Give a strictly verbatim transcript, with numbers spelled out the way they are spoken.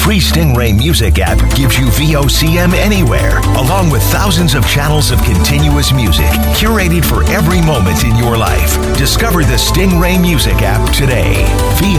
free Stingray Music app gives you V O C M anywhere, along with thousands of channels of continuous music, curated for every moment in your life. Discover the Stingray Music app today. V